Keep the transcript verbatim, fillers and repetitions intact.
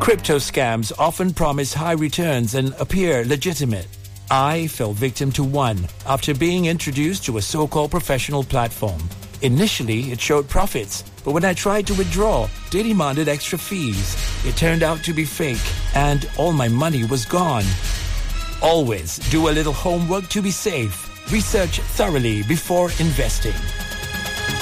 Crypto scams often promise high returns and appear legitimate. I fell victim to one after being introduced to a so-called professional platform. Initially, it showed profits, but when I tried to withdraw, they demanded extra fees. It turned out to be fake, and all my money was gone. Always do a little homework to be safe. Research thoroughly before investing.